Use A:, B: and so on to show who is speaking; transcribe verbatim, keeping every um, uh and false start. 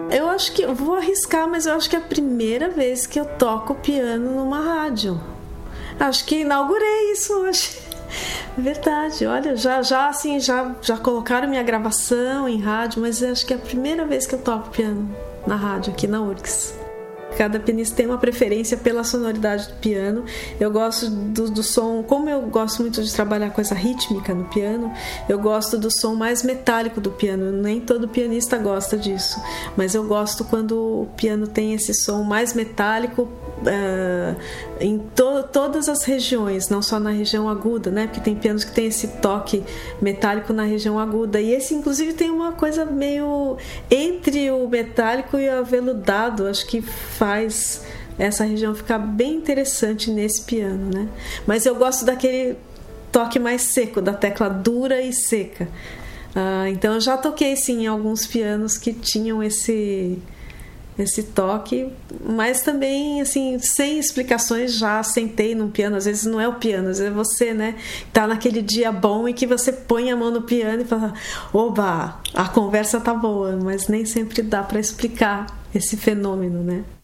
A: Eu acho que eu vou arriscar, mas eu acho que é a primeira vez que eu toco piano numa rádio. Acho que inaugurei isso hoje. Verdade, olha, já, já assim, já, já colocaram minha gravação em rádio, mas acho que é a primeira vez que eu toco piano na rádio aqui na U R G S. Cada pianista tem uma preferência pela sonoridade do piano. Eu gosto do, do som, como eu gosto muito de trabalhar coisa rítmica no piano, eu gosto do som mais metálico do piano. Nem todo pianista gosta disso, mas eu gosto quando o piano tem esse som mais metálico uh, em to, todas as regiões, não só na região aguda, né? Porque tem pianos que tem esse toque metálico na região aguda, e esse inclusive tem uma coisa meio entre o metálico e o aveludado, acho que faz essa região ficar bem interessante nesse piano, né? Mas eu gosto daquele toque mais seco, da tecla dura e seca. Ah, então eu já toquei sim em alguns pianos que tinham esse esse toque, mas também assim, sem explicações, já sentei num piano, às vezes não é o piano, às vezes é você, né, tá naquele dia bom e que você põe a mão no piano e fala, oba, a conversa tá boa, mas nem sempre dá para explicar esse fenômeno, né?